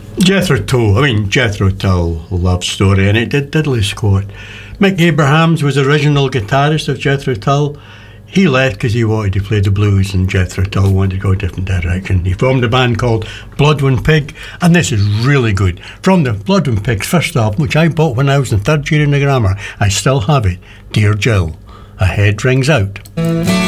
Jethro Tull, love story, and it did diddly squat. Mick Abrahams was original guitarist of Jethro Tull. He left because he wanted to play the blues, and Jethro Tull wanted to go a different direction. He formed a band called Bloodwind Pig, and this is really good. From the Bloodwind Pig's first album, which I bought when I was in third year in the grammar, I still have it. Dear Jill, A Head Rings Out.